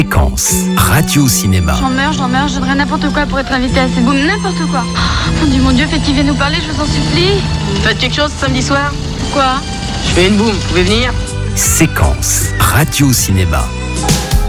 Séquence radio-cinéma. J'en meurs, je donnerais n'importe quoi pour être invité à cette boum, n'importe quoi. Mon Dieu, faites qu'il vienne nous parler, je vous en supplie. Faites quelque chose samedi soir ? Quoi ? Je fais une boum, vous pouvez venir ? Séquence radio-cinéma.